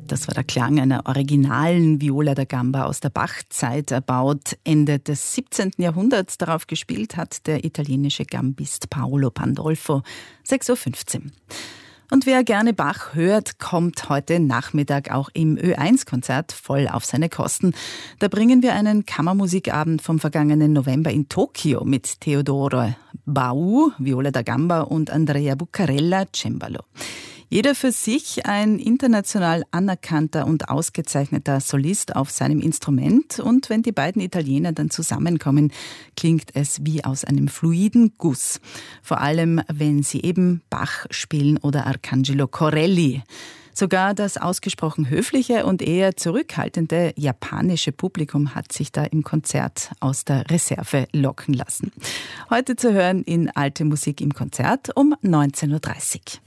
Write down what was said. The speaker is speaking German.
Das war der Klang einer originalen Viola da Gamba aus der Bach-Zeit, erbaut Ende des 17. Jahrhunderts. Darauf gespielt hat der italienische Gambist Paolo Pandolfo. 6:15 Uhr. Und wer gerne Bach hört, kommt heute Nachmittag auch im Ö1-Konzert voll auf seine Kosten. Da bringen wir einen Kammermusikabend vom vergangenen November in Tokio mit Teodoro Bau, Viola da Gamba und Andrea Buccarella, Cembalo. Jeder für sich ein international anerkannter und ausgezeichneter Solist auf seinem Instrument. Und wenn die beiden Italiener dann zusammenkommen, klingt es wie aus einem fluiden Guss. Vor allem, wenn sie eben Bach spielen oder Arcangelo Corelli. Sogar das ausgesprochen höfliche und eher zurückhaltende japanische Publikum hat sich da im Konzert aus der Reserve locken lassen. Heute zu hören in Alte Musik im Konzert um 19:30 Uhr.